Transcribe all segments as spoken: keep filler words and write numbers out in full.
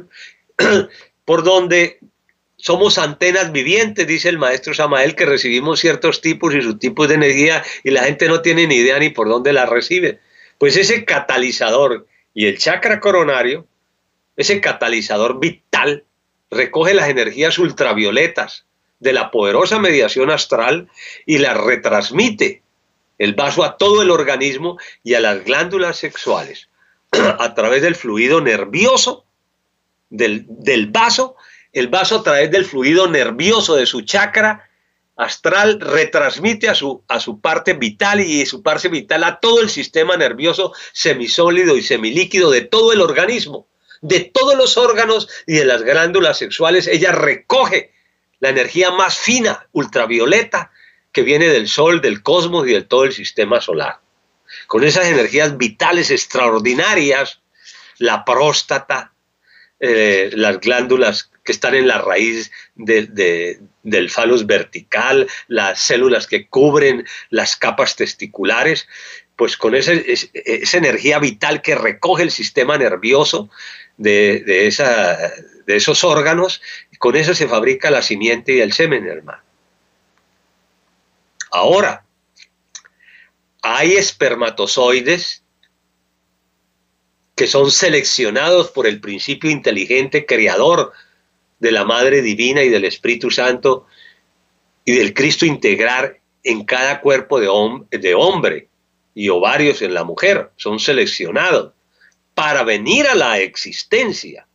sol, por donde somos antenas vivientes, dice el maestro Samael, que recibimos ciertos tipos y subtipos de energía y la gente no tiene ni idea ni por dónde la recibe. Pues ese catalizador y el chakra coronario, ese catalizador vital, recoge las energías ultravioletas de la poderosa mediación astral y las retransmite el vaso a todo el organismo y a las glándulas sexuales a través del fluido nervioso del, del vaso. El vaso a través del fluido nervioso de su chakra astral retransmite a su, a su parte vital y de su parte vital a todo el sistema nervioso semisólido y semilíquido de todo el organismo, de todos los órganos y de las glándulas sexuales. Ella recoge la energía más fina, ultravioleta, que viene del sol, del cosmos y de todo el sistema solar. Con esas energías vitales extraordinarias, la próstata, eh, las glándulas que están en la raíz de, de, del falus vertical, las células que cubren las capas testiculares, pues con esa, esa energía vital que recoge el sistema nervioso de, de, esa, de esos órganos, con eso se fabrica la simiente y el semen, hermano. Ahora, hay espermatozoides que son seleccionados por el principio inteligente creador de la Madre Divina y del Espíritu Santo y del Cristo integral en cada cuerpo de, hom de hombre y ovarios en la mujer. Son seleccionados para venir a la existencia.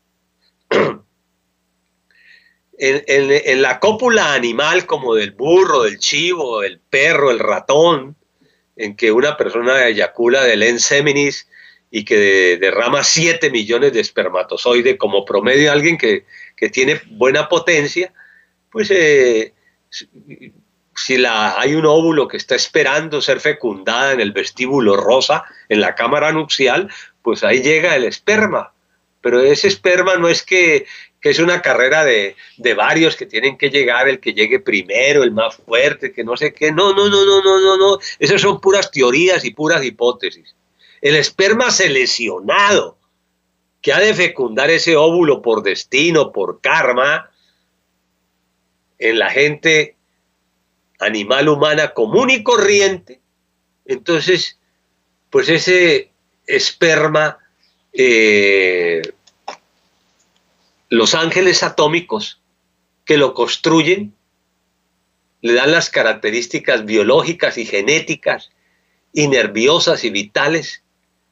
En, en, en la cópula animal, como del burro, del chivo, del perro, el ratón, en que una persona eyacula del enseminis y que de, derrama siete millones de espermatozoides como promedio de alguien que, que tiene buena potencia, pues eh, si la, hay un óvulo que está esperando ser fecundada en el vestíbulo rosa, en la cámara nupcial, pues ahí llega el esperma. Pero ese esperma no es que, que es una carrera de, de varios que tienen que llegar, el que llegue primero, el más fuerte, que no sé qué. No, no, no, no, no, no, no. Esas son puras teorías y puras hipótesis. El esperma seleccionado que ha de fecundar ese óvulo por destino, por karma, en la gente animal humana común y corriente, entonces, pues ese esperma, eh, los ángeles atómicos que lo construyen, le dan las características biológicas y genéticas y nerviosas y vitales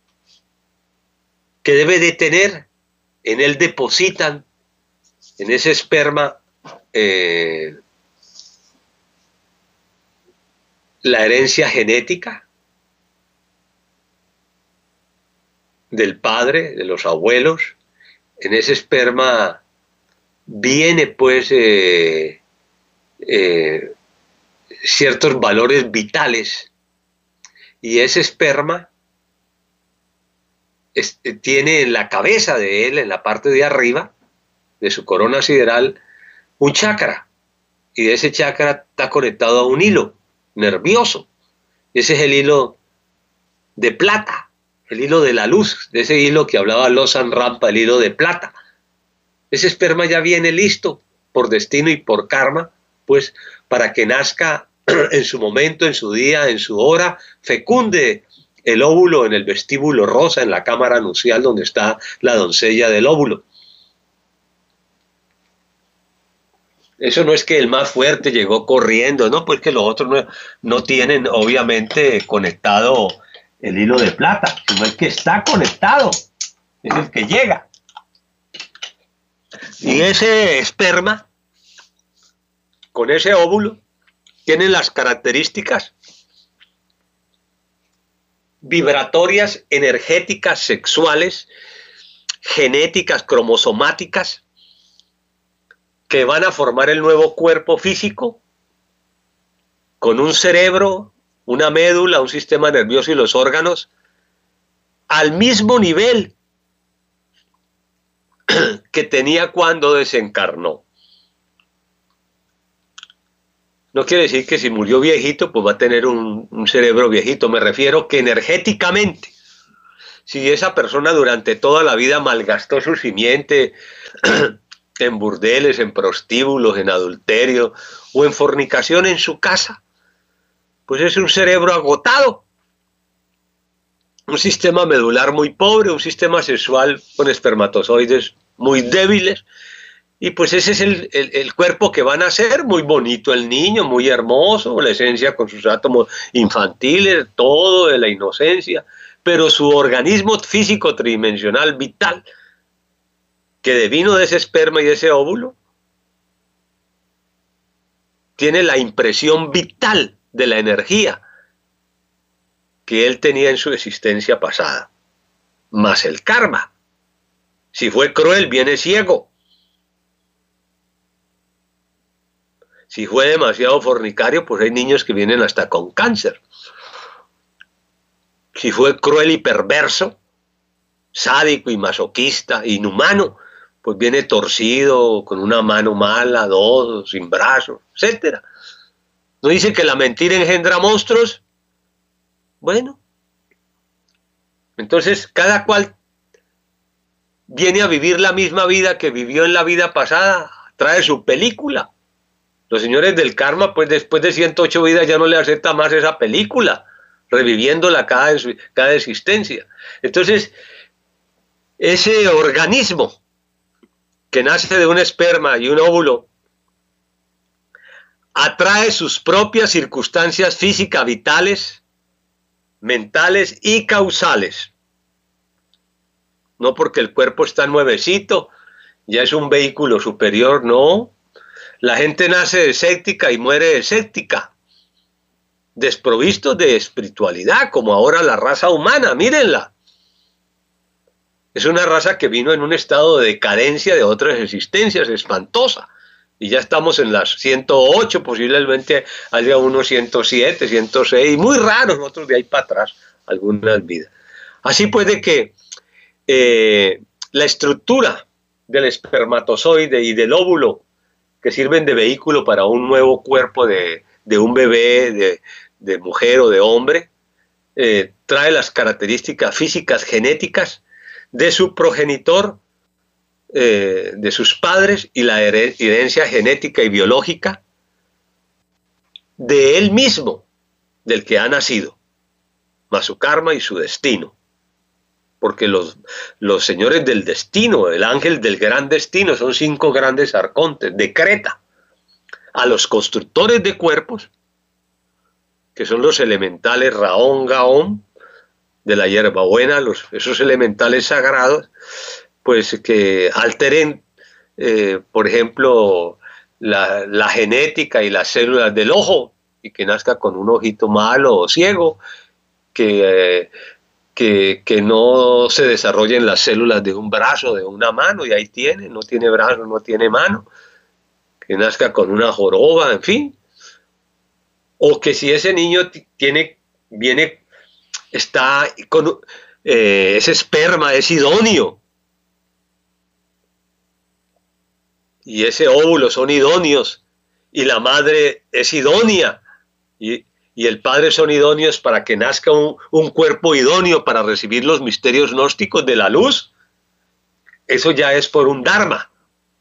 que debe de tener. En él depositan, en ese esperma, eh, la herencia genética del padre, de los abuelos. En ese esperma viene pues eh, eh, ciertos valores vitales, y ese esperma es, tiene en la cabeza de él, en la parte de arriba de su corona sideral, un chakra, y de ese chakra está conectado a un hilo nervioso. Ese es el hilo de plata, el hilo de la luz, de ese hilo que hablaba Lozan Rampa, el hilo de plata. Ese esperma ya viene listo por destino y por karma, pues para que nazca en su momento, en su día, en su hora, fecunde el óvulo en el vestíbulo rosa, en la cámara nupcial donde está la doncella del óvulo. Eso no es que el más fuerte llegó corriendo, no, pues que los otros no, no tienen obviamente conectado el hilo de plata, sino el que está conectado, es el que llega. Y ese esperma, con ese óvulo, tiene las características vibratorias, energéticas, sexuales, genéticas, cromosomáticas, que van a formar el nuevo cuerpo físico, con un cerebro, una médula, un sistema nervioso y los órganos, al mismo nivel que tenía cuando desencarnó. No quiere decir que si murió viejito, pues va a tener un, un cerebro viejito. Me refiero que energéticamente, si esa persona durante toda la vida malgastó su simiente en burdeles, en prostíbulos, en adulterio o en fornicación en su casa, pues es un cerebro agotado, un sistema medular muy pobre, un sistema sexual con espermatozoides muy débiles, y pues ese es el, el, el cuerpo que van a ser, muy bonito el niño, muy hermoso, la esencia con sus átomos infantiles, todo de la inocencia, pero su organismo físico tridimensional vital, que devino de ese esperma y de ese óvulo, tiene la impresión vital de la energía que él tenía en su existencia pasada, más el karma. Si fue cruel, viene ciego. Si fue demasiado fornicario, pues hay niños que vienen hasta con cáncer. Si fue cruel y perverso, sádico y masoquista, inhumano, pues viene torcido, con una mano mala, dos, sin brazos, etcétera. ¿No dice que la mentira engendra monstruos? Bueno, entonces cada cual viene a vivir la misma vida que vivió en la vida pasada, trae su película. Los señores del karma, pues después de ciento ocho vidas ya no le acepta más esa película, reviviéndola cada, cada existencia. Entonces, ese organismo que nace de un esperma y un óvulo, atrae sus propias circunstancias físicas, vitales, mentales y causales. No porque el cuerpo está nuevecito, ya es un vehículo superior, no. La gente nace escéptica y muere escéptica, desprovisto de espiritualidad, como ahora la raza humana, mírenla. Es una raza que vino en un estado de decadencia de otras existencias, espantosa. Y ya estamos en las ciento ocho, posiblemente haya unos ciento siete, ciento seis, muy raros otros de ahí para atrás, algunas vidas. Así puede que eh, la estructura del espermatozoide y del óvulo, que sirven de vehículo para un nuevo cuerpo de, de un bebé, de, de mujer o de hombre, eh, trae las características físicas, genéticas, de su progenitor, eh, de sus padres, y la herencia genética y biológica de él mismo, del que ha nacido, más su karma y su destino. Porque los, los señores del destino, el ángel del gran destino, son cinco grandes arcontes, decreta a los constructores de cuerpos, que son los elementales Raón, Gaón, de la hierbabuena, los, esos elementales sagrados, pues que alteren, eh, por ejemplo, la, la genética y las células del ojo, y que nazca con un ojito malo o ciego, que, eh, que, que no se desarrollen las células de un brazo, de una mano, y ahí tiene, no tiene brazo, no tiene mano, que nazca con una joroba, en fin. O que si ese niño tiene, viene, está con eh, ese esperma, es idóneo, y ese óvulo son idóneos, y la madre es idónea, y, y el padre son idóneos para que nazca un, un cuerpo idóneo para recibir los misterios gnósticos de la luz, eso ya es por un dharma.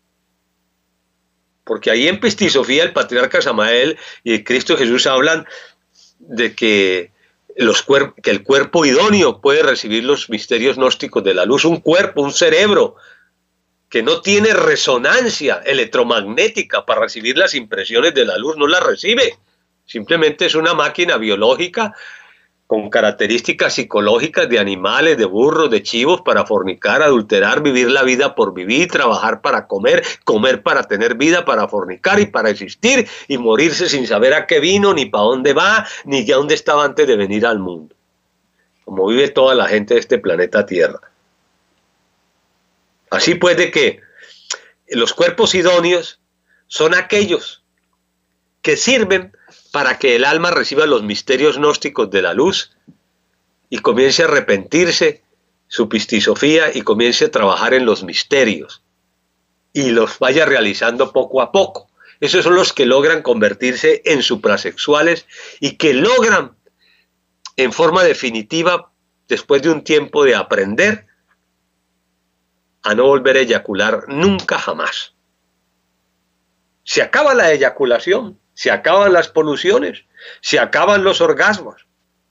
Porque ahí en Pistisofía el patriarca Samael y el Cristo Jesús hablan de que, los que el cuerpo idóneo puede recibir los misterios gnósticos de la luz, un cuerpo, un cerebro que no tiene resonancia electromagnética para recibir las impresiones de la luz, no las recibe. Simplemente es una máquina biológica con características psicológicas de animales, de burros, de chivos, para fornicar, adulterar, vivir la vida por vivir, trabajar para comer, comer para tener vida, para fornicar y para existir, y morirse sin saber a qué vino, ni para dónde va, ni a dónde estaba antes de venir al mundo. Como vive toda la gente de este planeta Tierra. Así pues, de que los cuerpos idóneos son aquellos que sirven para que el alma reciba los misterios gnósticos de la luz y comience a arrepentirse su pistisofía y comience a trabajar en los misterios y los vaya realizando poco a poco. Esos son los que logran convertirse en suprasexuales y que logran en forma definitiva después de un tiempo de aprender a no volver a eyacular nunca jamás. Se acaba la eyaculación, se acaban las poluciones, se acaban los orgasmos.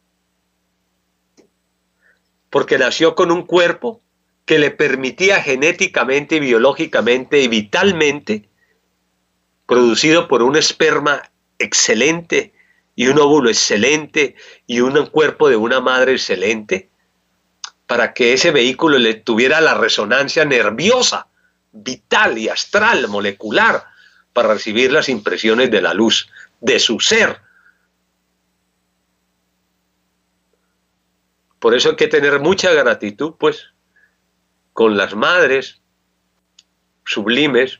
Porque nació con un cuerpo que le permitía genéticamente, biológicamente y vitalmente, producido por un esperma excelente y un óvulo excelente y un cuerpo de una madre excelente, para que ese vehículo le tuviera la resonancia nerviosa, vital y astral, molecular, para recibir las impresiones de la luz de su ser. Por eso hay que tener mucha gratitud, pues, con las madres sublimes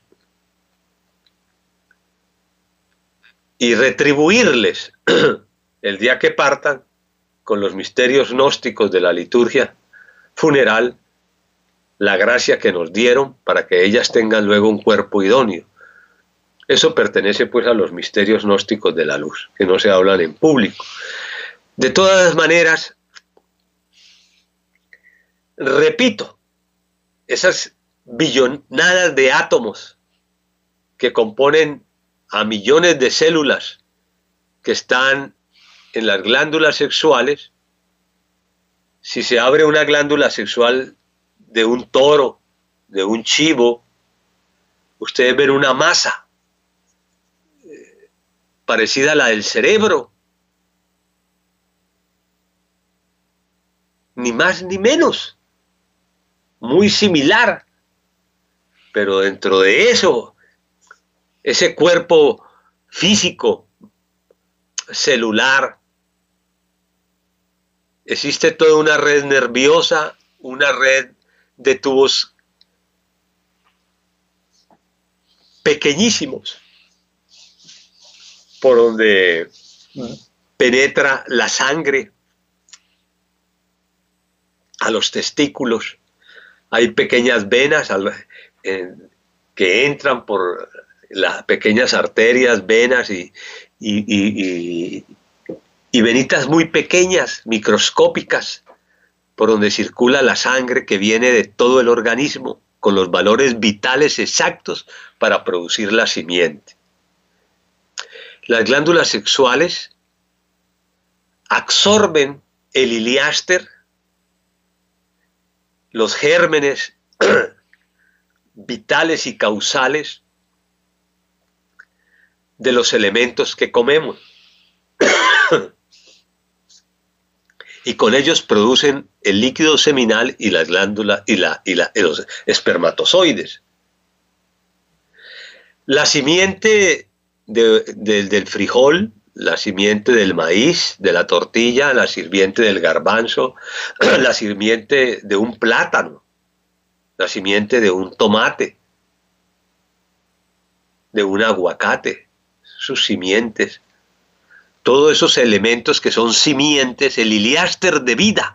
y retribuirles el día que partan con los misterios gnósticos de la liturgia funeral, la gracia que nos dieron para que ellas tengan luego un cuerpo idóneo. Eso pertenece pues a los misterios gnósticos de la luz, que no se hablan en público. De todas maneras, repito, esas billonadas de átomos que componen a millones de células que están en las glándulas sexuales, si se abre una glándula sexual de un toro, de un chivo, ustedes ven una masa eh, parecida a la del cerebro, ni más ni menos, muy similar, pero dentro de eso, ese cuerpo físico, celular, existe toda una red nerviosa, una red de tubos pequeñísimos por donde penetra la sangre a los testículos. Hay pequeñas venas que entran por las pequeñas arterias, venas y, y, y, y, y venitas muy pequeñas, microscópicas, por donde circula la sangre que viene de todo el organismo, con los valores vitales exactos para producir la simiente. Las glándulas sexuales absorben el iliáster, los gérmenes vitales y causales de los elementos que comemos. Y con ellos producen el líquido seminal y las glándulas y, la, y, la, y los espermatozoides. La simiente de, de, del frijol, la simiente del maíz, de la tortilla, la simiente del garbanzo, la simiente de un plátano, la simiente de un tomate, de un aguacate, sus simientes. Todos esos elementos que son simientes, el iliáster de vida,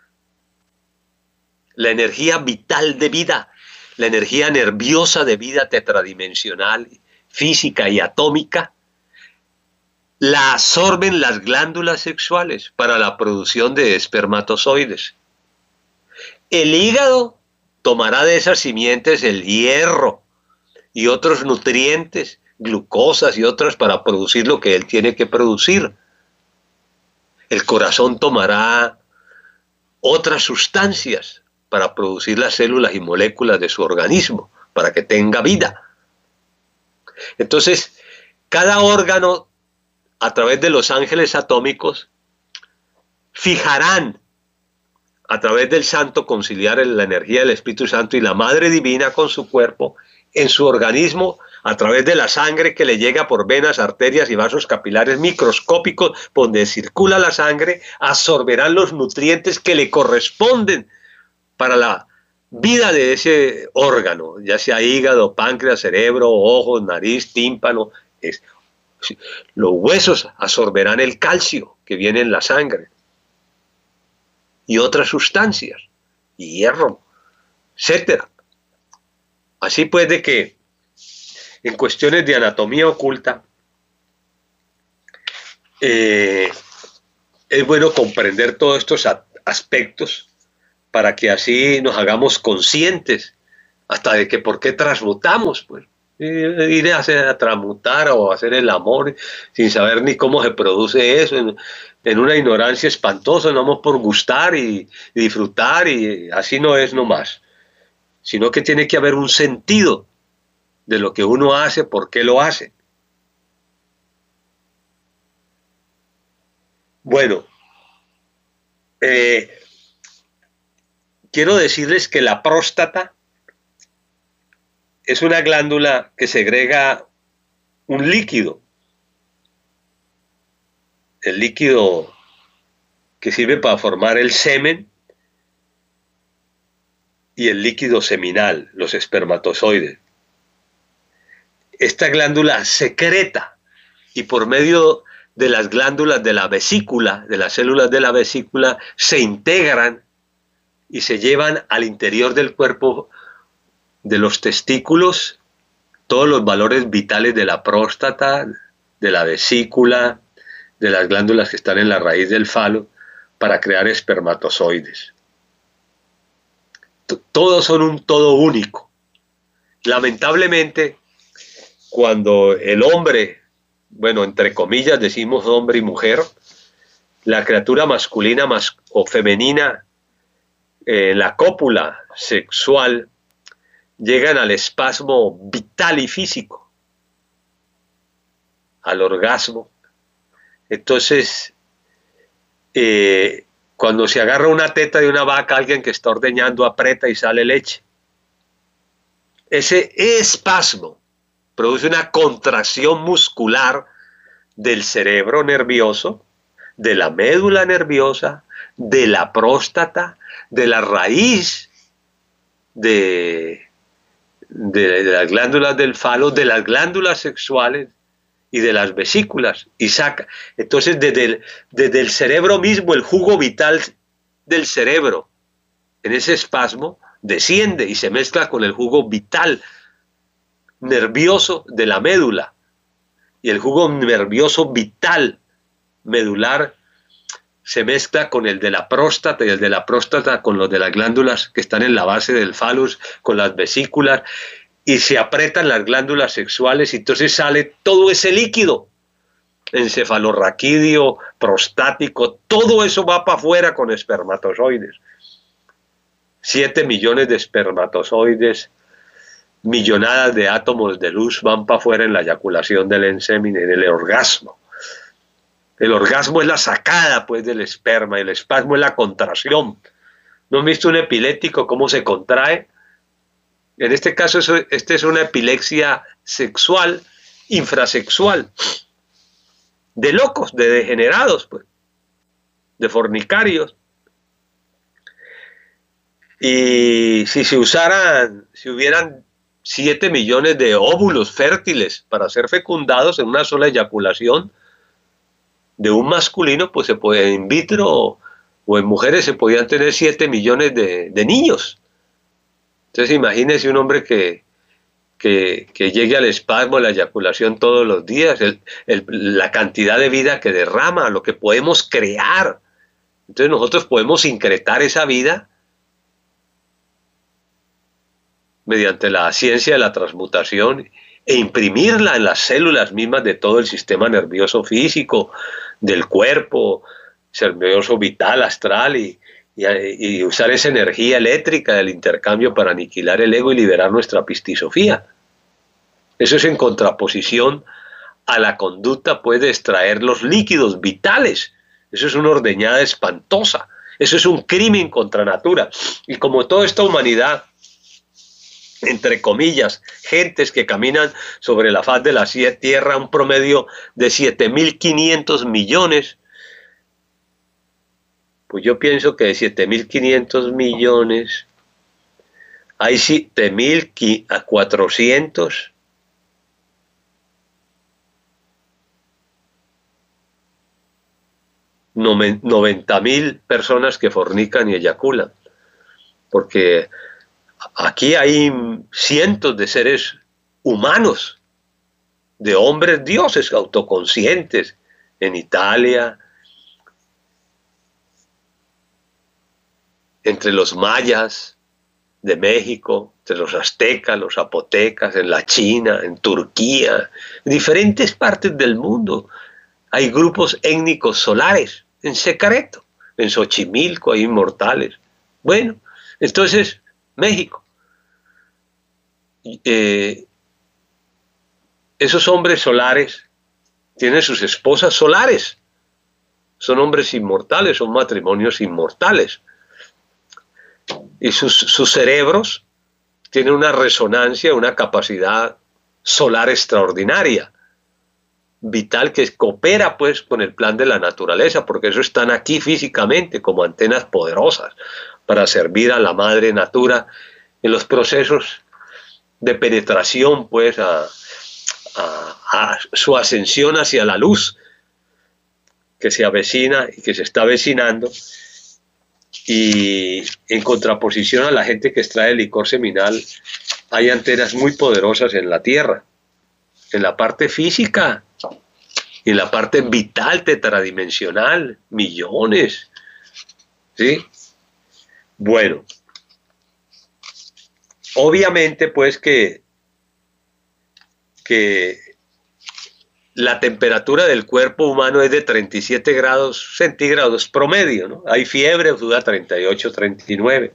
la energía vital de vida, la energía nerviosa de vida tetradimensional, física y atómica, la absorben las glándulas sexuales para la producción de espermatozoides. El hígado tomará de esas simientes el hierro y otros nutrientes, glucosas y otras para producir lo que él tiene que producir. El corazón tomará otras sustancias para producir las células y moléculas de su organismo, para que tenga vida. Entonces, cada órgano, a través de los ángeles atómicos, fijarán a través del Santo Conciliar la energía del Espíritu Santo y la Madre Divina con su cuerpo en su organismo, a través de la sangre que le llega por venas, arterias y vasos capilares microscópicos donde circula la sangre, absorberán los nutrientes que le corresponden para la vida de ese órgano, ya sea hígado, páncreas, cerebro, ojos, nariz, tímpano. Es, los huesos absorberán el calcio que viene en la sangre y otras sustancias, hierro, etcétera. Así pues de que en cuestiones de anatomía oculta eh, es bueno comprender todos estos aspectos para que así nos hagamos conscientes hasta de que por qué transmutamos, pues. Ir a, hacer, a transmutar o a hacer el amor sin saber ni cómo se produce eso, en, en una ignorancia espantosa, no vamos por gustar y, y disfrutar, y así no es nomás, sino que tiene que haber un sentido de lo que uno hace, por qué lo hace. Bueno, eh, quiero decirles que la próstata es una glándula que segrega un líquido, el líquido que sirve para formar el semen y el líquido seminal, los espermatozoides. Esta glándula secreta, y por medio de las glándulas de la vesícula, de las células de la vesícula, se integran y se llevan al interior del cuerpo de los testículos todos los valores vitales de la próstata, de la vesícula, de las glándulas que están en la raíz del falo, para crear espermatozoides. Todos son un todo único. Lamentablemente, cuando el hombre, bueno, entre comillas decimos hombre y mujer, la criatura masculina mas, o femenina, eh, la cópula sexual, llegan al espasmo vital y físico, al orgasmo. Entonces, eh, cuando se agarra una teta de una vaca, alguien que está ordeñando aprieta y sale leche. Ese espasmo produce una contracción muscular del cerebro nervioso, de la médula nerviosa, de la próstata, de la raíz de... De, de las glándulas del falo, de las glándulas sexuales y de las vesículas, y saca. Entonces, desde el, desde el cerebro mismo, el jugo vital del cerebro, en ese espasmo, desciende y se mezcla con el jugo vital nervioso de la médula, y el jugo nervioso vital medular se mezcla con el de la próstata, y el de la próstata con los de las glándulas que están en la base del falus, con las vesículas, y se aprietan las glándulas sexuales, y entonces sale todo ese líquido, encefalorraquídeo, prostático, todo eso va para afuera con espermatozoides. Siete millones de espermatozoides, millonadas de átomos de luz van para afuera en la eyaculación del ensemen, en el orgasmo. El orgasmo es la sacada, pues, del esperma, el espasmo es la contracción. ¿No han visto un epiléptico cómo se contrae? En este caso, eso, este es una epilepsia sexual, infrasexual, de locos, de degenerados, pues, de fornicarios. Y si se usaran, si hubieran siete millones de óvulos fértiles para ser fecundados en una sola eyaculación de un masculino, pues se puede in vitro o, o en mujeres se podían tener siete millones de, de niños. Entonces imagínese un hombre que, que, que llegue al espasmo, a la eyaculación todos los días, el, el, la cantidad de vida que derrama, lo que podemos crear. Entonces nosotros podemos incretar esa vida mediante la ciencia de la transmutación e imprimirla en las células mismas de todo el sistema nervioso físico, del cuerpo, nervioso vital, astral, y, y, y usar esa energía eléctrica del intercambio para aniquilar el ego y liberar nuestra pistisofía. Eso es en contraposición a la conducta, pues, de extraer los líquidos vitales. Eso es una ordeñada espantosa. Eso es un crimen contra natura. Y como toda esta humanidad, entre comillas, gentes que caminan sobre la faz de la tierra, un promedio de siete mil quinientos millones, pues yo pienso que de siete mil quinientos millones hay siete mil cuatrocientos noventa mil personas que fornican y eyaculan, porque aquí hay cientos de seres humanos, de hombres dioses autoconscientes, en Italia, entre los mayas de México, entre los aztecas, los zapotecas, en la China, en Turquía, en diferentes partes del mundo. Hay grupos étnicos solares, en secreto, en Xochimilco hay inmortales. Bueno, entonces, México. Eh, esos hombres solares tienen sus esposas solares. Son hombres inmortales, son matrimonios inmortales. Y sus, sus cerebros tienen una resonancia, una capacidad solar extraordinaria, vital, que coopera pues con el plan de la naturaleza, porque eso están aquí físicamente como antenas poderosas para servir a la madre natura en los procesos de penetración pues a, a, a su ascensión hacia la luz que se avecina y que se está avecinando, y en contraposición a la gente que extrae el licor seminal, hay antenas muy poderosas en la Tierra, en la parte física y en la parte vital tetradimensional, millones, ¿sí? Bueno, obviamente pues que, que la temperatura del cuerpo humano es de treinta y siete grados centígrados promedio, ¿no? Hay fiebre, duda treinta y ocho, treinta y nueve.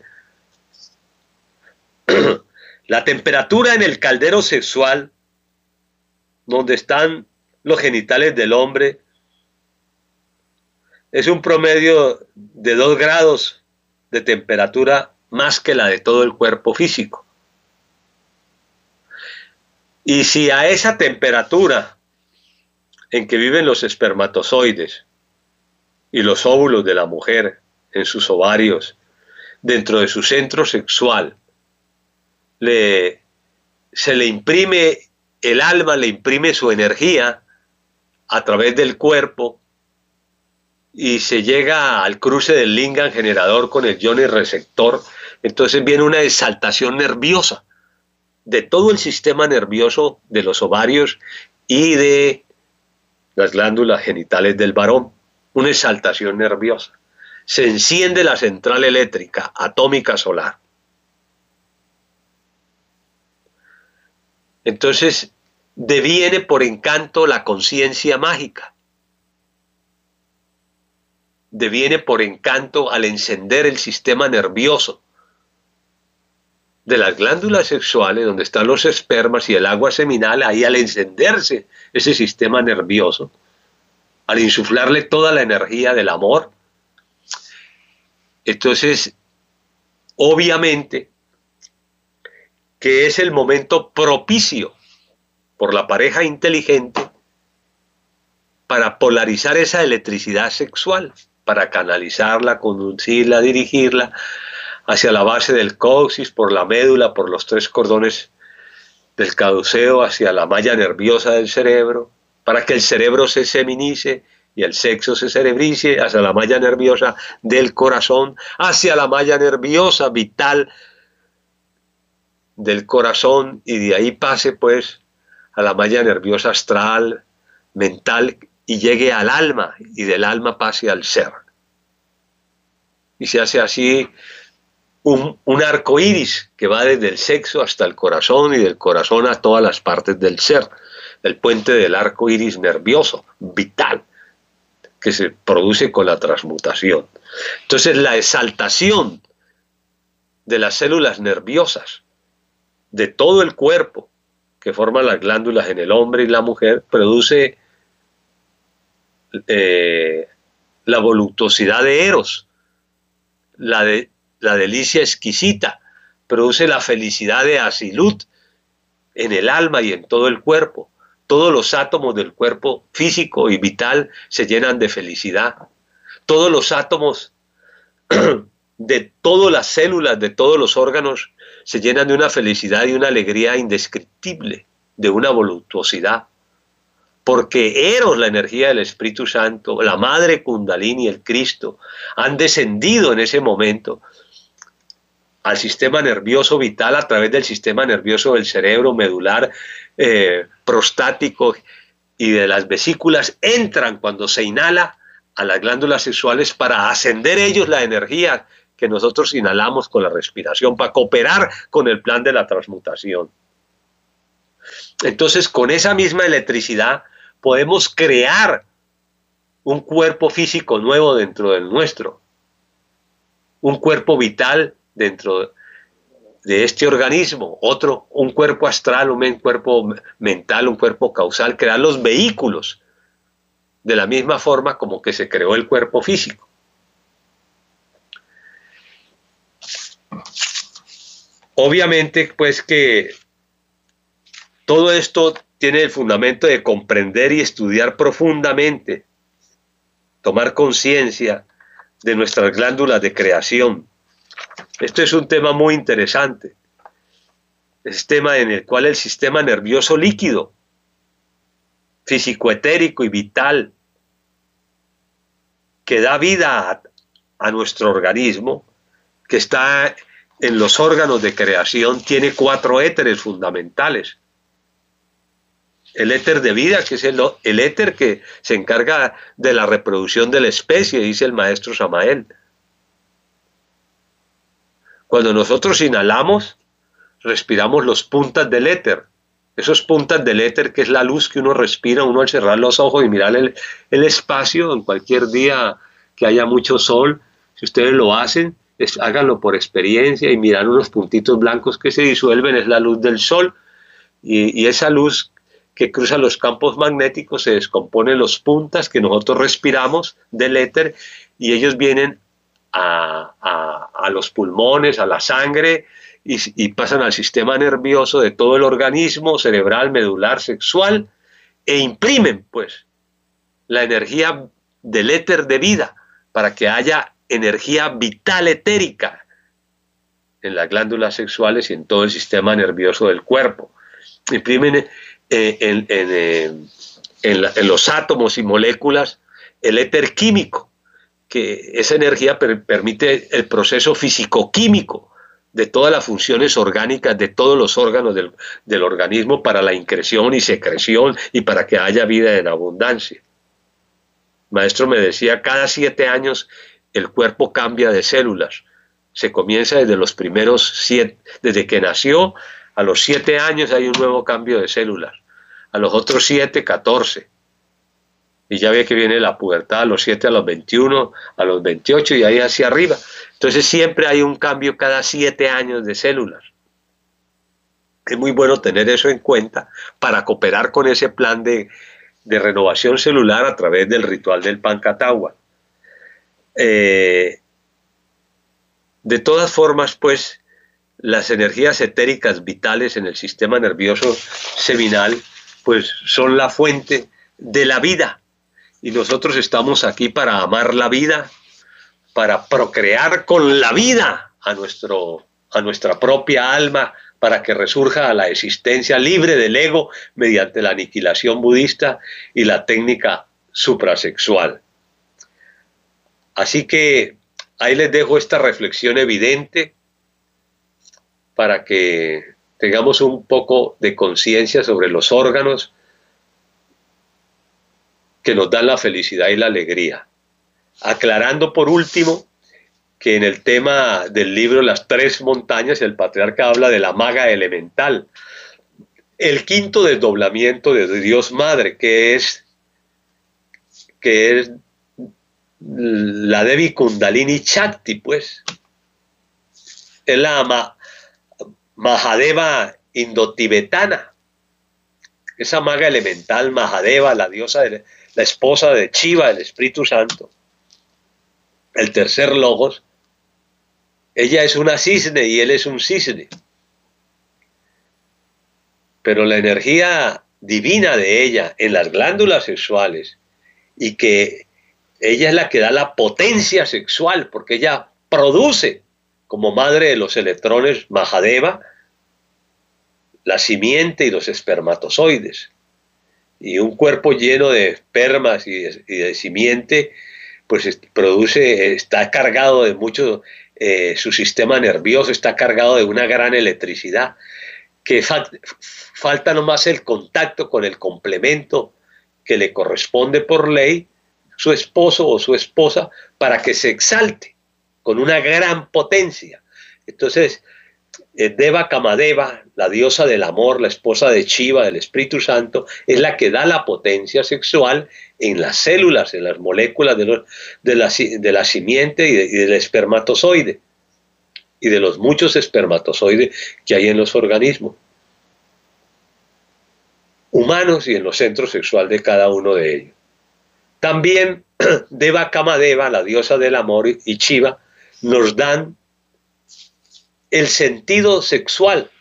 La temperatura en el caldero sexual, donde están los genitales del hombre, es un promedio de dos grados de temperatura más que la de todo el cuerpo físico. Y si a esa temperatura en que viven los espermatozoides y los óvulos de la mujer en sus ovarios, dentro de su centro sexual, le, se le imprime el alma, le imprime su energía a través del cuerpo, y se llega al cruce del lingam generador con el yoni receptor, entonces viene una exaltación nerviosa de todo el sistema nervioso de los ovarios y de las glándulas genitales del varón, una exaltación nerviosa. Se enciende la central eléctrica atómica solar. Entonces deviene por encanto la conciencia mágica. Deviene por encanto al encender el sistema nervioso de las glándulas sexuales, donde están los espermas y el agua seminal. Ahí, al encenderse ese sistema nervioso, al insuflarle toda la energía del amor, entonces obviamente que es el momento propicio por la pareja inteligente para polarizar esa electricidad sexual, para canalizarla, conducirla, dirigirla hacia la base del coxis, por la médula, por los tres cordones del caduceo, hacia la malla nerviosa del cerebro, para que el cerebro se seminice y el sexo se cerebrice, hacia la malla nerviosa del corazón, hacia la malla nerviosa vital del corazón, y de ahí pase pues a la malla nerviosa astral, mental, y llegue al alma, y del alma pase al ser. Y se hace así un, un arco iris que va desde el sexo hasta el corazón, y del corazón a todas las partes del ser, el puente del arco iris nervioso, vital, que se produce con la transmutación. Entonces la exaltación de las células nerviosas de todo el cuerpo, que forman las glándulas en el hombre y la mujer, produce eh, la voluptuosidad de Eros, la, de, la delicia exquisita, produce la felicidad de Asilut en el alma y en todo el cuerpo. Todos los átomos del cuerpo físico y vital se llenan de felicidad. Todos los átomos de todas las células, de todos los órganos, se llenan de una felicidad y una alegría indescriptible, de una voluptuosidad. Porque Eros, la energía del Espíritu Santo, la Madre Kundalini, el Cristo, han descendido en ese momento al sistema nervioso vital a través del sistema nervioso del cerebro medular, eh, prostático y de las vesículas, entran cuando se inhala a las glándulas sexuales para ascender ellos la energía que nosotros inhalamos con la respiración para cooperar con el plan de la transmutación. Entonces, con esa misma electricidad podemos crear un cuerpo físico nuevo dentro del nuestro, un cuerpo vital dentro de este organismo, otro, un cuerpo astral, un cuerpo mental, un cuerpo causal, crear los vehículos de la misma forma como que se creó el cuerpo físico. Obviamente, pues que todo esto tiene el fundamento de comprender y estudiar profundamente, tomar conciencia de nuestras glándulas de creación. Esto es un tema muy interesante. Es un tema en el cual el sistema nervioso líquido, físico-etérico y vital, que da vida a, a nuestro organismo, que está en los órganos de creación, tiene cuatro éteres fundamentales. El éter de vida, que es el, el éter que se encarga de la reproducción de la especie, dice el maestro Samael. Cuando nosotros inhalamos, respiramos los puntas del éter. Esos puntas del éter, que es la luz que uno respira, uno al cerrar los ojos y mirar el, el espacio, en cualquier día que haya mucho sol, si ustedes lo hacen, es, háganlo por experiencia y mirar unos puntitos blancos que se disuelven, es la luz del sol, y, y esa luz que cruza los campos magnéticos se descompone en los puntas que nosotros respiramos del éter, y ellos vienen a, a, a los pulmones, a la sangre, y, y pasan al sistema nervioso de todo el organismo, cerebral, medular, sexual, e imprimen pues la energía del éter de vida para que haya energía vital etérica en las glándulas sexuales y en todo el sistema nervioso del cuerpo. Imprimen eh, en, en, eh, en, la, en los átomos y moléculas el éter químico, que esa energía per, permite el proceso físico-químico de todas las funciones orgánicas de todos los órganos del, del organismo para la increción y secreción y para que haya vida en abundancia. Maestro me decía, cada siete años el cuerpo cambia de células. Se comienza desde los primeros siete, desde que nació, a los siete años hay un nuevo cambio de células. A los otros siete, catorce. Y ya ve que viene la pubertad a los siete, a los veintiuno, a los veintiocho y ahí hacia arriba. Entonces siempre hay un cambio cada siete años de células. Es muy bueno tener eso en cuenta para cooperar con ese plan de, de renovación celular a través del ritual del Pancatagua. Eh, de todas formas, pues, las energías etéricas vitales en el sistema nervioso seminal, pues, son la fuente de la vida. Y nosotros estamos aquí para amar la vida, para procrear con la vida a, nuestro, a nuestra propia alma, para que resurja a la existencia libre del ego mediante la aniquilación budista y la técnica suprasexual. Así que ahí les dejo esta reflexión evidente para que tengamos un poco de conciencia sobre los órganos que nos dan la felicidad y la alegría. Aclarando por último que en el tema del libro Las Tres Montañas el patriarca habla de la maga elemental, el quinto desdoblamiento de Dios Madre, que es, que es la Devi Kundalini Shakti, pues es la ma Mahadeva indotibetana, esa maga elemental Mahadeva, la diosa, de, la esposa de Shiva, el Espíritu Santo, el tercer logos. Ella es una cisne y él es un cisne, pero la energía divina de ella en las glándulas sexuales, y que ella es la que da la potencia sexual, porque ella produce como madre de los electrones Mahadeva la simiente y los espermatozoides, y un cuerpo lleno de espermas y de, y de simiente pues produce, está cargado de mucho, eh, su sistema nervioso está cargado de una gran electricidad, que fa falta nomás el contacto con el complemento que le corresponde por ley, su esposo o su esposa, para que se exalte con una gran potencia. Entonces, eh, Deva Kamadeva, la diosa del amor, la esposa de Shiva, del Espíritu Santo, es la que da la potencia sexual en las células, en las moléculas de, los, de, la, de la simiente y, de, y del espermatozoide, y de los muchos espermatozoides que hay en los organismos humanos y en los centros sexuales de cada uno de ellos. También Deva Kamadeva, la diosa del amor, y Shiva nos dan el sentido sexual.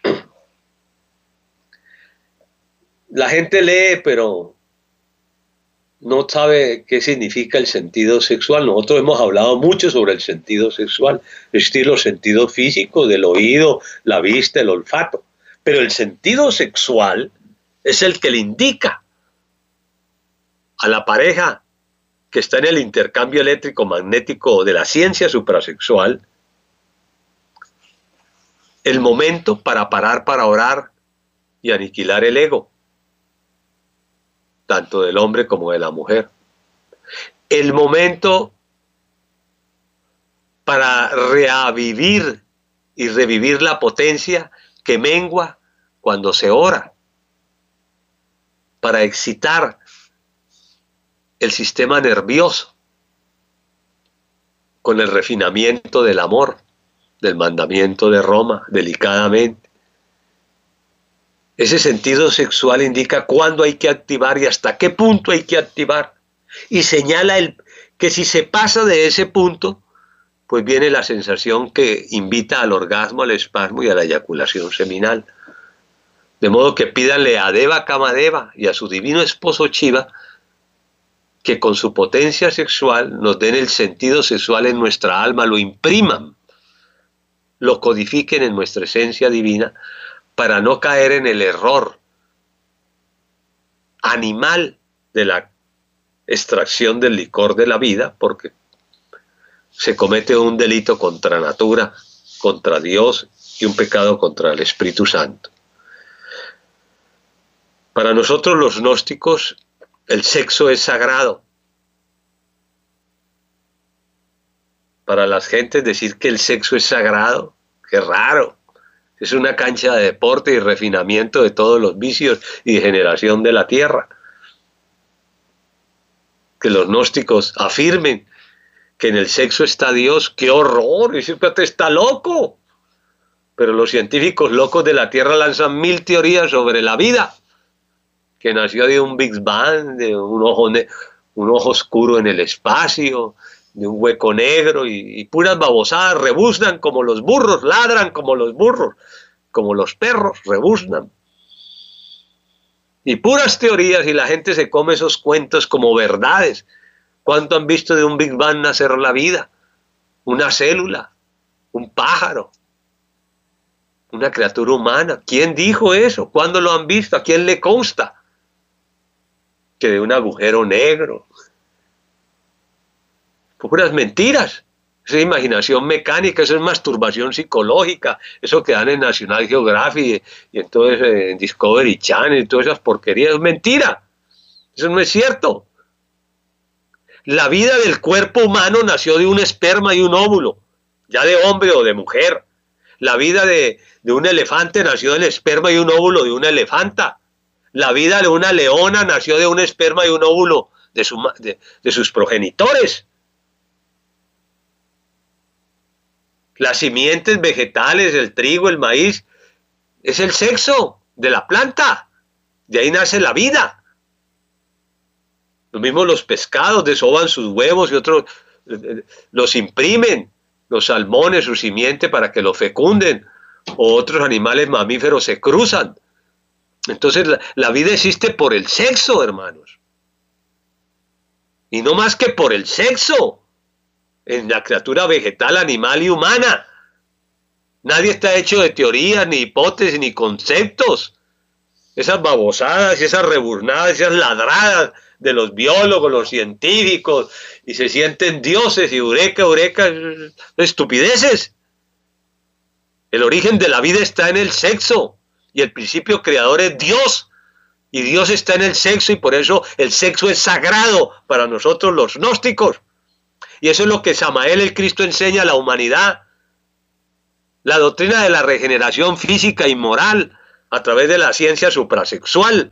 La gente lee, pero no sabe qué significa el sentido sexual. Nosotros hemos hablado mucho sobre el sentido sexual, estilo sentido físico, del oído, la vista, el olfato. Pero el sentido sexual es el que le indica a la pareja que está en el intercambio eléctrico magnético de la ciencia suprasexual el momento para parar para orar y aniquilar el ego, tanto del hombre como de la mujer. El momento para reavivir y revivir la potencia que mengua cuando se ora, para excitar el sistema nervioso con el refinamiento del amor, del mandamiento de Roma, delicadamente. Ese sentido sexual indica cuándo hay que activar y hasta qué punto hay que activar. Y señala el, que si se pasa de ese punto, pues viene la sensación que invita al orgasmo, al espasmo y a la eyaculación seminal. De modo que pídanle a Deva Kamadeva y a su divino esposo Shiva que con su potencia sexual nos den el sentido sexual en nuestra alma, lo impriman, lo codifiquen en nuestra esencia divina, para no caer en el error animal de la extracción del licor de la vida, porque se comete un delito contra natura, contra Dios, y un pecado contra el Espíritu Santo. Para nosotros los gnósticos, el sexo es sagrado. Para las gentes decir que el sexo es sagrado, qué raro. Es una cancha de deporte y refinamiento de todos los vicios y degeneración de la tierra. Que los gnósticos afirmen que en el sexo está Dios, ¡qué horror! Ese pate está loco. Pero los científicos locos de la tierra lanzan mil teorías sobre la vida, que nació de un Big Bang, de un ojo, un ojo oscuro en el espacio, de un hueco negro, y, y puras babosadas, rebuznan como los burros, ladran como los burros, como los perros, rebuznan. Y puras teorías, y la gente se come esos cuentos como verdades. ¿Cuánto han visto de un Big Bang nacer la vida? Una célula, un pájaro, una criatura humana. ¿Quién dijo eso? ¿Cuándo lo han visto? ¿A quién le consta? Que de un agujero negro. Puras mentiras. Esa es imaginación mecánica, eso es masturbación psicológica, eso que dan en National Geographic y entonces en Discovery Channel y todas esas porquerías, es mentira. Eso no es cierto. La vida del cuerpo humano nació de un esperma y un óvulo, ya de hombre o de mujer. La vida de, de un elefante nació del esperma y un óvulo de una elefanta. La vida de una leona nació de un esperma y un óvulo de, su, de, de sus progenitores. Las simientes vegetales, el trigo, el maíz, es el sexo de la planta. De ahí nace la vida. Lo mismo los pescados desovan sus huevos y otros eh, los imprimen, los salmones, su simiente para que lo fecunden, o otros animales mamíferos se cruzan. Entonces la, la vida existe por el sexo, hermanos. Y no más que por el sexo. En la criatura vegetal, animal y humana. Nadie está hecho de teorías, ni hipótesis, ni conceptos. Esas babosadas, esas reburnadas, esas ladradas de los biólogos, los científicos, y se sienten dioses y eureka, eureka, estupideces. El origen de la vida está en el sexo, y el principio creador es Dios, y Dios está en el sexo, y por eso el sexo es sagrado para nosotros los gnósticos. Y eso es lo que Samael el Cristo enseña a la humanidad. La doctrina de la regeneración física y moral a través de la ciencia suprasexual.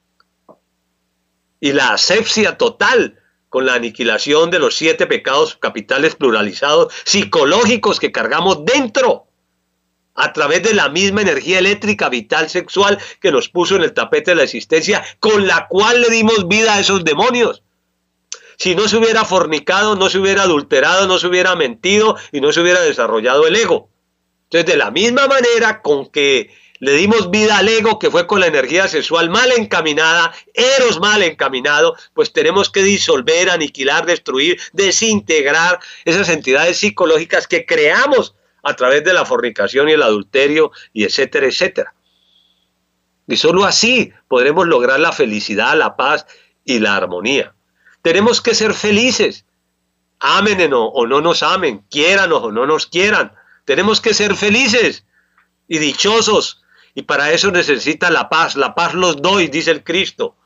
Y la asepsia total con la aniquilación de los siete pecados capitales pluralizados psicológicos que cargamos dentro, a través de la misma energía eléctrica vital sexual que nos puso en el tapete de la existencia, con la cual le dimos vida a esos demonios. Si no se hubiera fornicado, no se hubiera adulterado, no se hubiera mentido y no se hubiera desarrollado el ego. Entonces, de la misma manera con que le dimos vida al ego, que fue con la energía sexual mal encaminada, eros mal encaminado, pues tenemos que disolver, aniquilar, destruir, desintegrar esas entidades psicológicas que creamos a través de la fornicación y el adulterio, y etcétera, etcétera. Y solo así podremos lograr la felicidad, la paz y la armonía. Tenemos que ser felices, amen o no nos amen, quiéranos o no nos quieran. Tenemos que ser felices y dichosos, y para eso necesita la paz. La paz los doy, dice el Cristo.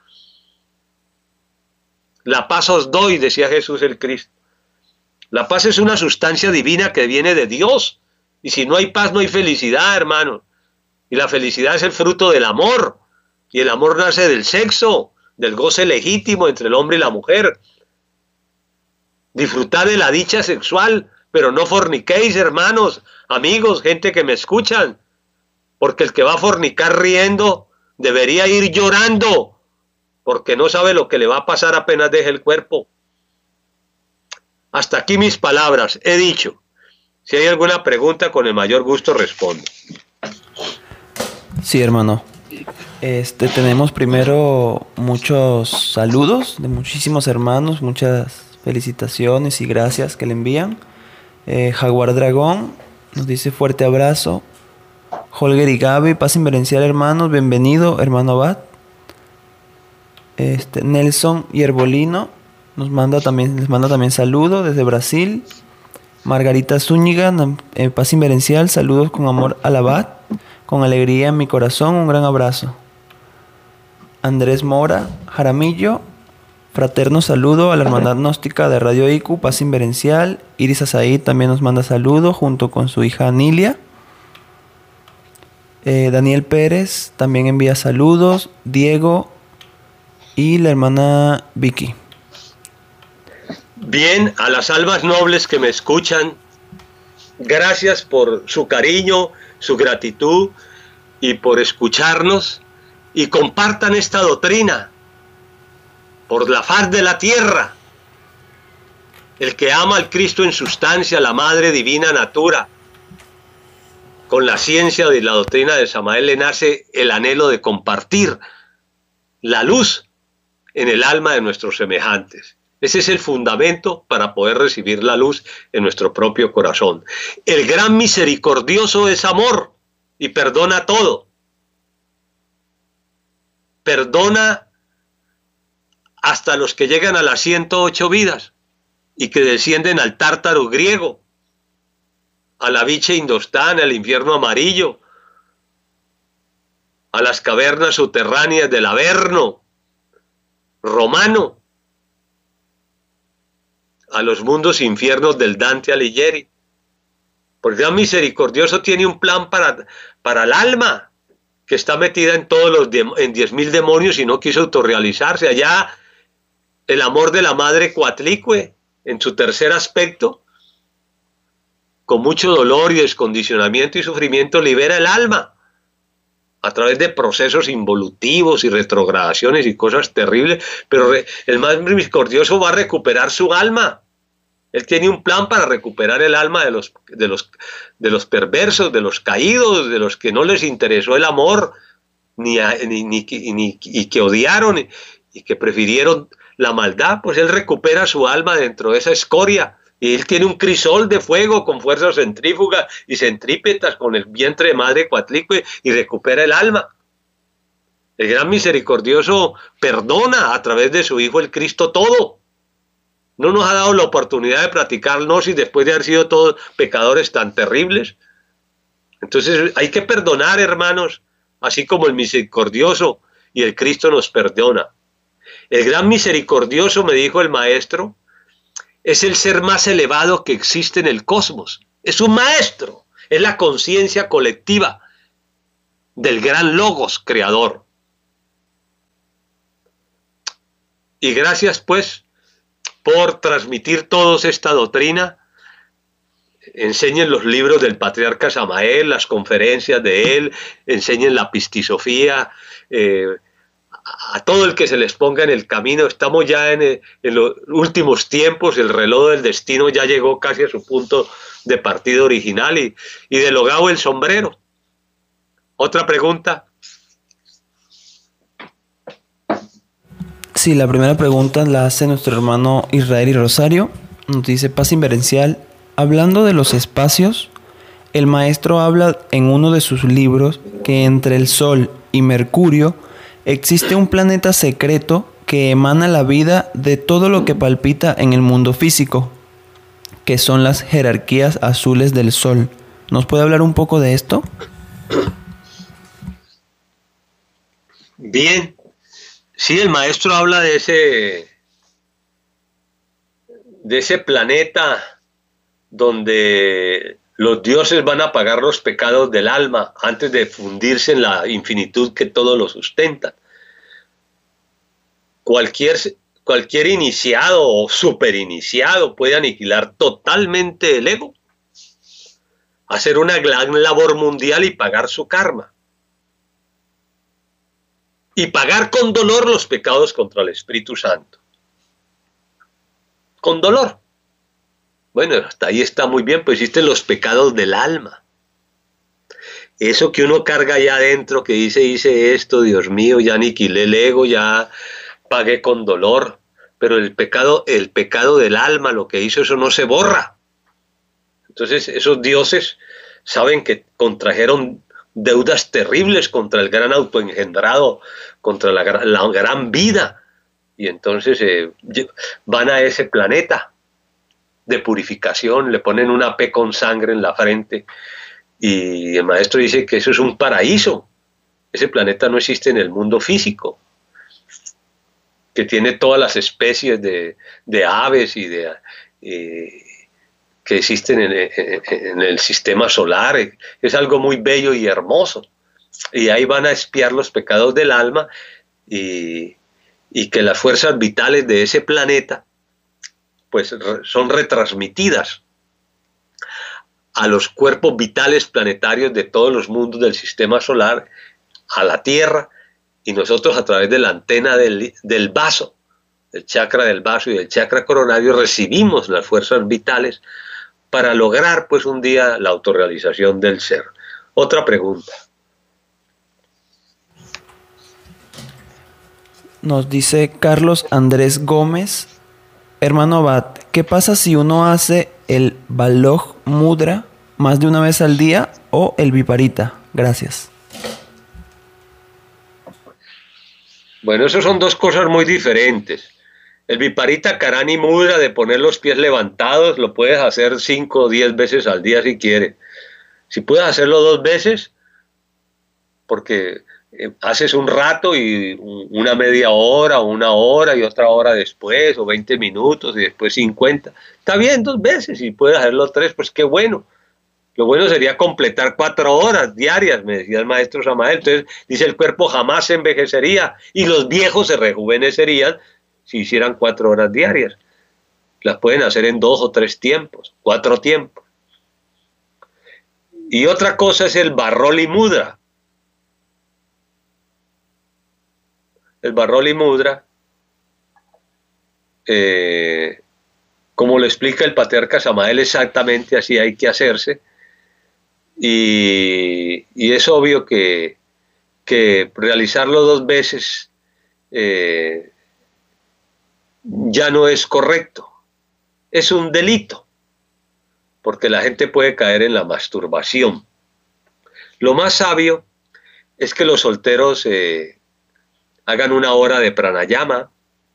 La paz os doy, decía Jesús el Cristo. La paz es una sustancia divina que viene de Dios. Y si no hay paz, no hay felicidad, hermano. Y la felicidad es el fruto del amor. Y el amor nace del sexo, del goce legítimo entre el hombre y la mujer. Disfrutar de la dicha sexual, pero no forniquéis, hermanos, amigos, gente que me escuchan. Porque el que va a fornicar riendo debería ir llorando, porque no sabe lo que le va a pasar apenas deje el cuerpo. Hasta aquí mis palabras, he dicho. Si hay alguna pregunta, con el mayor gusto respondo. Sí, hermano. Este, tenemos primero muchos saludos de muchísimos hermanos, muchas felicitaciones y gracias que le envían. Eh, Jaguar Dragón nos dice fuerte abrazo. Holger y Gaby, paz inverencial, hermanos, bienvenido, hermano Abad. Este, Nelson Yerbolino nos manda también, les manda también saludos desde Brasil. Margarita Zúñiga, eh, paz inverencial, saludos con amor al Abad, con alegría en mi corazón, un gran abrazo. Andrés Mora Jaramillo, fraterno saludo a la hermandad gnóstica de Radio I Q U, paz inverencial. Iris Azaí también nos manda saludos junto con su hija Anilia. Eh, Daniel Pérez también envía saludos, Diego y la hermana Vicky. Bien, a las almas nobles que me escuchan, gracias por su cariño, su gratitud y por escucharnos, y compartan esta doctrina por la faz de la tierra. El que ama al Cristo en sustancia, la Madre Divina Natura, con la ciencia de la doctrina de Samael le nace el anhelo de compartir la luz en el alma de nuestros semejantes. Ese es el fundamento para poder recibir la luz en nuestro propio corazón. El gran misericordioso es amor y perdona todo. Perdona hasta los que llegan a las ciento ocho vidas y que descienden al tártaro griego, a la biche indostana, al infierno amarillo, a las cavernas subterráneas del Averno romano, a los mundos infiernos del Dante Alighieri. Porque el misericordioso tiene un plan para, para el alma, que está metida en todos los en diez mil demonios y no quiso autorrealizarse. Allá el amor de la madre Coatlicue, en su tercer aspecto, con mucho dolor y descondicionamiento y sufrimiento, libera el alma a través de procesos involutivos y retrogradaciones y cosas terribles, pero el más misericordioso va a recuperar su alma. Él tiene un plan para recuperar el alma de los, de los, de los perversos, de los caídos, de los que no les interesó el amor, ni, a, ni, ni, ni y que odiaron y, y que prefirieron la maldad. Pues él recupera su alma dentro de esa escoria. Y él tiene un crisol de fuego con fuerzas centrífugas y centrípetas con el vientre de madre Coatlicue y recupera el alma. El gran misericordioso perdona a través de su Hijo el Cristo todo. No nos ha dado la oportunidad de practicar gnosis después de haber sido todos pecadores tan terribles. Entonces hay que perdonar, hermanos, así como el misericordioso y el Cristo nos perdona. El gran misericordioso, me dijo el maestro, es el ser más elevado que existe en el cosmos. Es un maestro, es la conciencia colectiva del gran Logos creador. Y gracias pues por transmitir todos esta doctrina. Enseñen los libros del patriarca Samael, las conferencias de él, enseñen la pistisofía, eh, a todo el que se les ponga en el camino. Estamos ya en, en los últimos tiempos, el reloj del destino ya llegó casi a su punto de partida original, y, y de logado el sombrero. ¿Otra pregunta? Sí, la primera pregunta la hace nuestro hermano Israel y Rosario. Nos dice: paz inverencial, hablando de los espacios, el maestro habla en uno de sus libros que entre el Sol y Mercurio existe un planeta secreto que emana la vida de todo lo que palpita en el mundo físico, que son las jerarquías azules del Sol. ¿Nos puede hablar un poco de esto? Bien, sí, el maestro habla de ese, de ese planeta donde los dioses van a pagar los pecados del alma antes de fundirse en la infinitud que todo lo sustenta. Cualquier, cualquier iniciado o superiniciado puede aniquilar totalmente el ego, hacer una gran labor mundial y pagar su karma. Y pagar con dolor los pecados contra el Espíritu Santo. Con dolor. Bueno, hasta ahí está muy bien, pues existen los pecados del alma. Eso que uno carga allá adentro, que dice, hice esto, Dios mío, ya aniquilé el ego, ya pagué con dolor. Pero el pecado, el pecado del alma, lo que hizo, eso no se borra. Entonces esos dioses saben que contrajeron deudas terribles contra el gran autoengendrado, contra la, la gran vida, y entonces eh, van a ese planeta de purificación, le ponen una P con sangre en la frente, y el maestro dice que eso es un paraíso. Ese planeta no existe en el mundo físico, que tiene todas las especies de, de aves y de eh, que existen en, en, en el sistema solar. Es algo muy bello y hermoso, y ahí van a expiar los pecados del alma, y, y que las fuerzas vitales de ese planeta pues son retransmitidas a los cuerpos vitales planetarios de todos los mundos del sistema solar, a la Tierra, y nosotros a través de la antena del, del vaso, del chakra del vaso y del chakra coronario, recibimos las fuerzas vitales para lograr pues un día la autorrealización del ser. Otra pregunta. Nos dice Carlos Andrés Gómez: hermano Abad, ¿qué pasa si uno hace el Baloj Mudra más de una vez al día o el Viparita? Gracias. Bueno, eso son dos cosas muy diferentes. El Viparita Karani Mudra, de poner los pies levantados, lo puedes hacer cinco o diez veces al día si quieres. Si puedes hacerlo dos veces, porque eh, haces un rato y una media hora, o una hora y otra hora después, o veinte minutos y después cincuenta. Está bien, dos veces. Si puedes hacerlo tres, pues qué bueno. Lo bueno sería completar cuatro horas diarias, me decía el maestro Samael. Entonces dice, el cuerpo jamás se envejecería y los viejos se rejuvenecerían si hicieran cuatro horas diarias. Las pueden hacer en dos o tres tiempos, cuatro tiempos. Y otra cosa es el Barroli Mudra. El Barroli Mudra, eh, como lo explica el patriarca Samael, exactamente así hay que hacerse. Y, y es obvio que, que realizarlo dos veces eh, ya no es correcto, es un delito, porque la gente puede caer en la masturbación. Lo más sabio es que los solteros eh, hagan una hora de pranayama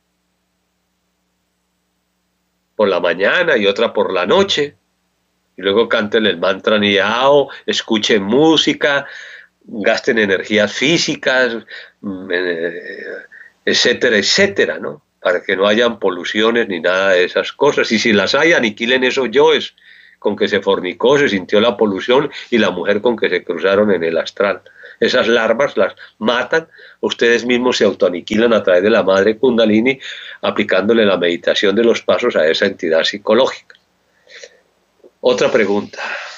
por la mañana y otra por la noche, y luego canten el mantra Niyao, escuchen música, gasten energías físicas, etcétera, etcétera, ¿no? para que no hayan poluciones ni nada de esas cosas. Y si las hay, aniquilen esos yoes con que se fornicó, se sintió la polución, y la mujer con que se cruzaron en el astral. Esas larvas las matan, ustedes mismos se autoaniquilan a través de la madre Kundalini, aplicándole la meditación de los pasos a esa entidad psicológica. Otra pregunta.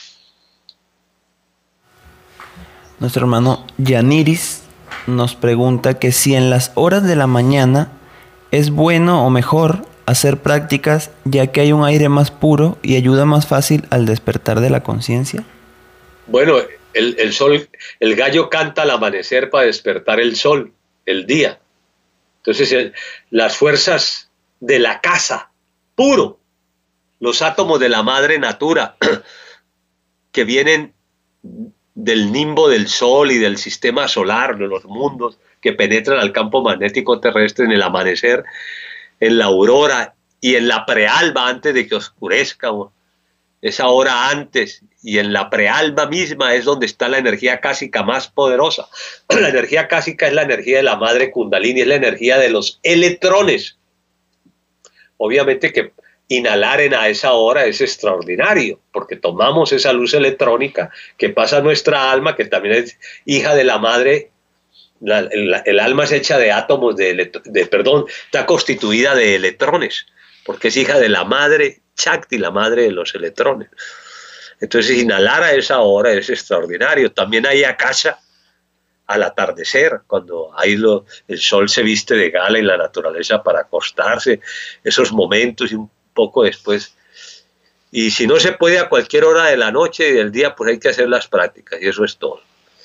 Nuestro hermano Yaniris nos pregunta que si en las horas de la mañana es bueno o mejor hacer prácticas, ya que hay un aire más puro y ayuda más fácil al despertar de la conciencia. Bueno, el, el sol, el gallo canta al amanecer para despertar el sol, el día. Entonces, el, las fuerzas de la casa, puro, los átomos de la madre natura, que vienen del nimbo del sol y del sistema solar, de los mundos que penetran al campo magnético terrestre en el amanecer, en la aurora y en la prealba antes de que oscurezca, esa hora antes, y en la prealba misma es donde está la energía cásica más poderosa. La energía cásica es la energía de la madre Kundalini, es la energía de los electrones. Obviamente que inhalar en a esa hora es extraordinario, porque tomamos esa luz electrónica que pasa a nuestra alma, que también es hija de la madre. La, el, el alma es hecha de átomos, de, de perdón, está constituida de electrones, porque es hija de la madre Shakti, la madre de los electrones. Entonces, inhalar a esa hora es extraordinario. También hay akasha al atardecer, cuando hay lo, el sol se viste de gala en la naturaleza para acostarse, esos momentos y un poco después. Y si no se puede a cualquier hora de la noche y del día, pues hay que hacer las prácticas, y eso es todo.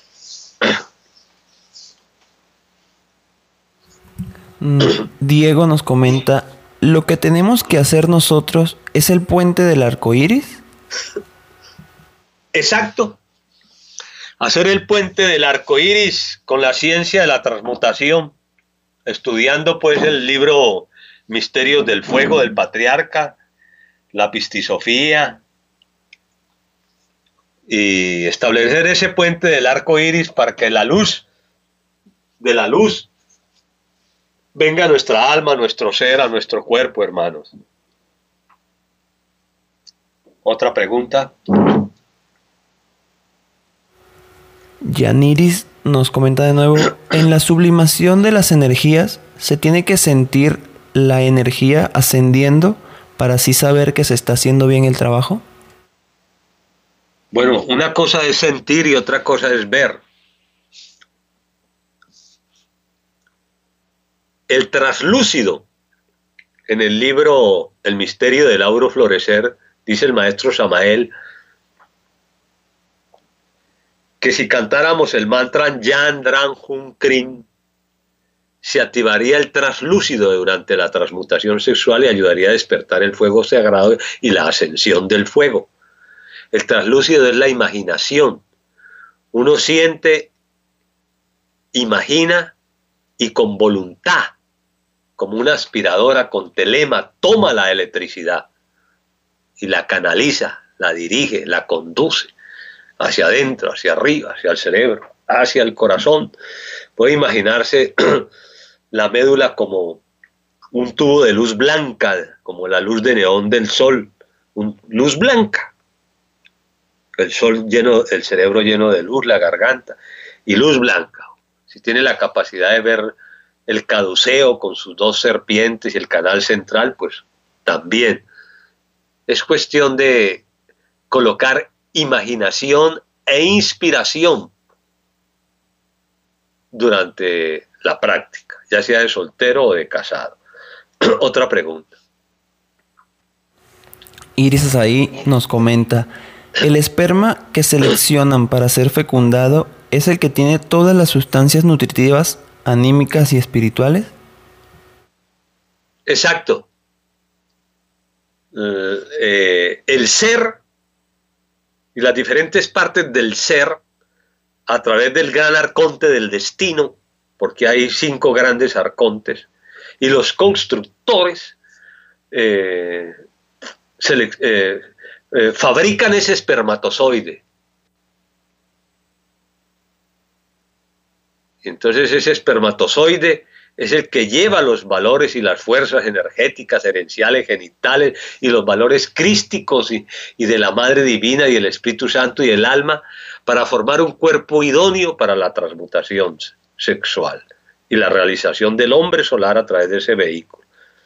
Diego nos comenta: ¿lo que tenemos que hacer nosotros es el puente del arco iris? Exacto. Hacer el puente del arco iris con la ciencia de la transmutación, estudiando pues el libro Misterios del Fuego del Patriarca, la Pistisofía, y establecer ese puente del arco iris para que la luz de la luz venga a nuestra alma, a nuestro ser, a nuestro cuerpo, hermanos. Otra pregunta. Yaniris nos comenta de nuevo: en la sublimación de las energías, ¿se tiene que sentir la energía ascendiendo para así saber que se está haciendo bien el trabajo? Bueno, una cosa es sentir y otra cosa es ver. El traslúcido, en el libro El misterio del auro florecer, dice el maestro Samael que si cantáramos el mantra Yan Dran Hun Krin, se activaría el traslúcido durante la transmutación sexual y ayudaría a despertar el fuego sagrado y la ascensión del fuego. El traslúcido es la imaginación. Uno siente, imagina y con voluntad, como una aspiradora con telema, toma la electricidad y la canaliza, la dirige, la conduce hacia adentro, hacia arriba, hacia el cerebro, hacia el corazón. Puede imaginarse la médula como un tubo de luz blanca, como la luz de neón del sol, un, luz blanca. El sol lleno, el cerebro lleno de luz, la garganta, y luz blanca. Si tiene la capacidad de ver el caduceo con sus dos serpientes y el canal central, pues también. Es cuestión de colocar imaginación e inspiración durante la práctica, ya sea de soltero o de casado. Otra pregunta. Iris Azaí nos comenta: ¿el esperma que seleccionan para ser fecundado es el que tiene todas las sustancias nutritivas, anímicas y espirituales? Exacto. Eh, eh, el ser y las diferentes partes del ser, a través del gran arconte del destino, porque hay cinco grandes arcontes, y los constructores eh, se, eh, eh, fabrican ese espermatozoide. Entonces ese espermatozoide es el que lleva los valores y las fuerzas energéticas, herenciales, genitales y los valores crísticos y, y de la Madre Divina y el Espíritu Santo y el alma para formar un cuerpo idóneo para la transmutación sexual y la realización del hombre solar a través de ese vehículo.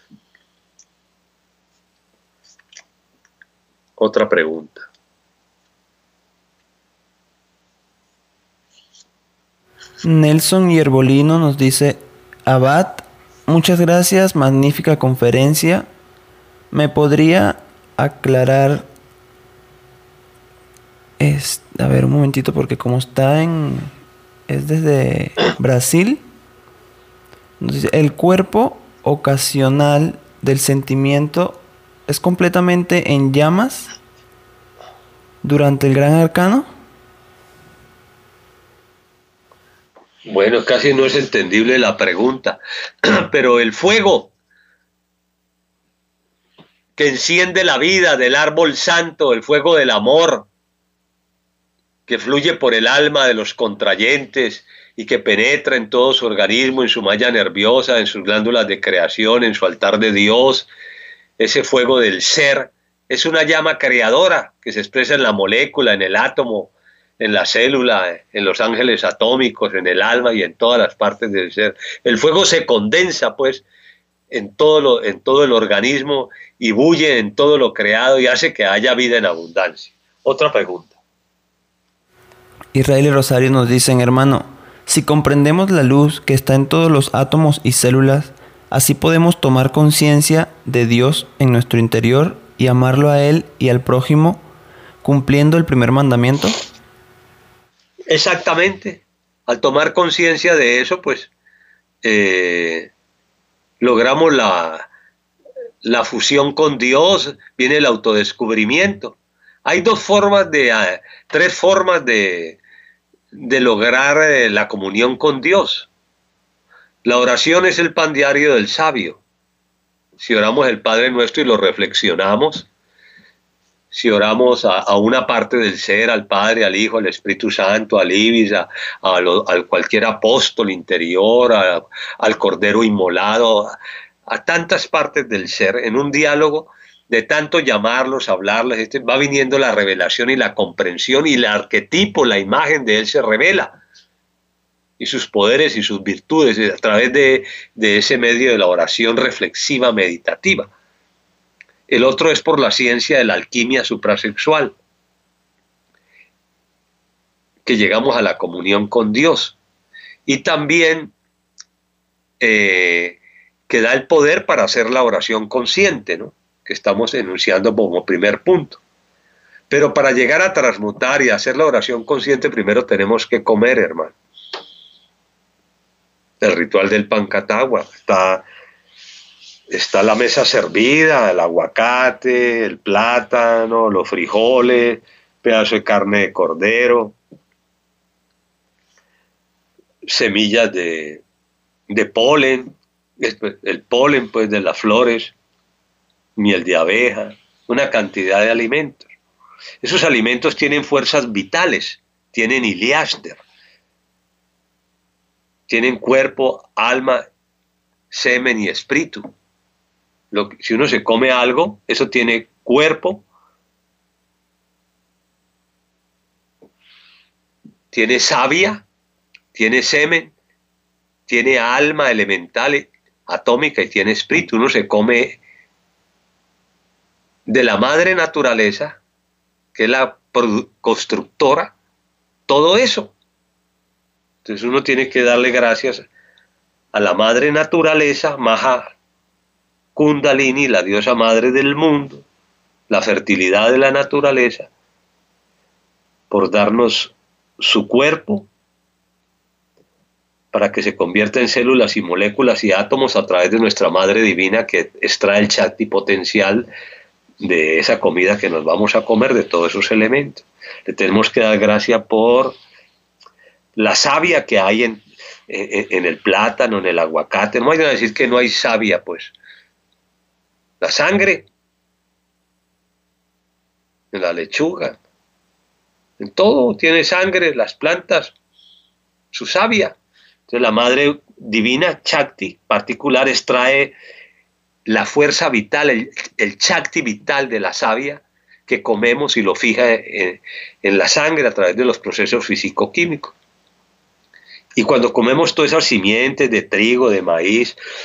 Otra pregunta. Nelson Yerbolino nos dice: Abad, muchas gracias, magnífica conferencia. ¿Me podría aclarar? Es, a ver, un momentito, porque como está en... es desde Brasil. Nos dice: el cuerpo ocasional del sentimiento es completamente en llamas durante el gran arcano. Bueno, casi no es entendible la pregunta, pero el fuego que enciende la vida del árbol santo, el fuego del amor, que fluye por el alma de los contrayentes y que penetra en todo su organismo, en su malla nerviosa, en sus glándulas de creación, en su altar de Dios, ese fuego del ser, es una llama creadora que se expresa en la molécula, en el átomo, en la célula, en los ángeles atómicos, en el alma y en todas las partes del ser. El fuego se condensa, pues, en todo, lo, en todo el organismo y bulle en todo lo creado y hace que haya vida en abundancia. Otra pregunta. Israel y Rosario nos dicen: hermano, si comprendemos la luz que está en todos los átomos y células, así podemos tomar conciencia de Dios en nuestro interior y amarlo a Él y al prójimo, cumpliendo el primer mandamiento. Exactamente. Al tomar conciencia de eso, pues eh, logramos la, la fusión con Dios, viene el autodescubrimiento. Hay dos formas de, uh, tres formas de, de lograr eh, la comunión con Dios. La oración es el pan diario del sabio. Si oramos el Padre Nuestro y lo reflexionamos, si oramos a, a una parte del ser, al Padre, al Hijo, al Espíritu Santo, al Ibis, a, a, lo, a cualquier apóstol interior, a, al Cordero inmolado, a, a tantas partes del ser, en un diálogo, de tanto llamarlos, hablarles, este, va viniendo la revelación y la comprensión y el arquetipo, la imagen de Él se revela. Y sus poderes y sus virtudes a través de, de ese medio de la oración reflexiva, meditativa. El otro es por la ciencia de la alquimia suprasexual, que llegamos a la comunión con Dios. Y también eh, que da el poder para hacer la oración consciente, ¿no?, que estamos enunciando como primer punto. Pero para llegar a transmutar y hacer la oración consciente, primero tenemos que comer, hermano. El ritual del pancatagua, está, está la mesa servida, el aguacate, el plátano, los frijoles, pedazo de carne de cordero, semillas de, de polen, el polen pues de las flores, miel de abeja, una cantidad de alimentos. Esos alimentos tienen fuerzas vitales, tienen iliáster, tienen cuerpo, alma, semen y espíritu. Lo que, si uno se come algo, eso tiene cuerpo, tiene savia, tiene semen, tiene alma elemental, atómica y tiene espíritu. Uno se come de la madre naturaleza, que es la constructora, todo eso. Entonces uno tiene que darle gracias a la madre naturaleza, Maha Kundalini, la diosa madre del mundo, la fertilidad de la naturaleza, por darnos su cuerpo para que se convierta en células y moléculas y átomos a través de nuestra madre divina, que extrae el chakti potencial de esa comida que nos vamos a comer, de todos esos elementos. Le tenemos que dar gracias por la savia que hay en, en, en el plátano, en el aguacate. No hay que decir que no hay savia, pues. La sangre, en la lechuga, en todo tiene sangre, las plantas, su savia. Entonces la madre divina, Shakti, particular, extrae la fuerza vital, el, el Shakti vital de la savia que comemos y lo fija en, en la sangre a través de los procesos físico-químicos. Y cuando comemos todas esas simientes de trigo, de maíz,